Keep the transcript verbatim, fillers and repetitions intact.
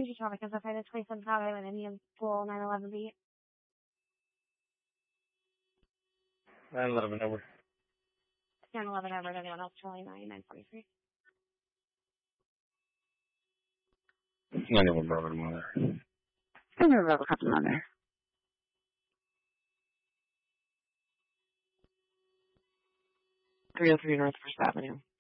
energy traffic is okay to twenty-seven South Island, Indian Pool, nine eleven beat. nine eleven over. nine eleven over, anyone else, Charlie nine, nine forty-three. ninety-one Bravo to Mother. ninety-one Bravo, Captain Mother. three oh three North First Avenue.